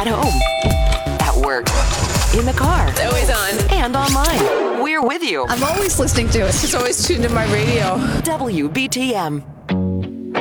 At home, at work, in the car. It's always on. And online. We're with you. I'm always listening to it. It's always tuned in my radio. WBTM.